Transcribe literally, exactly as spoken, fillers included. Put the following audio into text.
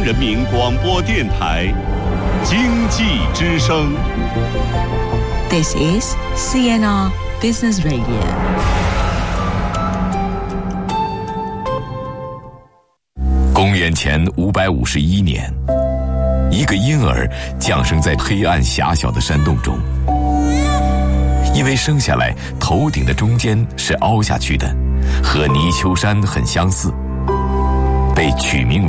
人民广播电台经济之声。 This is C N R Business Radio。 公元前五百五十一年，一个婴儿降生在黑暗狭小的山洞中，因为生下来头顶的中间是凹下去的，和泥鳅山很相似，被取名为